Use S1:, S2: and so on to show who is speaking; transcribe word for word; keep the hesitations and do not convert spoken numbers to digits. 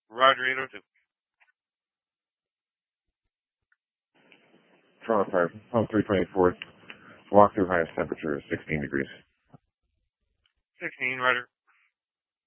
S1: Roger, eight oh two.
S2: Toronto Fire, home three twenty-fourth. Walk through highest temperature is sixteen degrees.
S1: sixteen, Roger.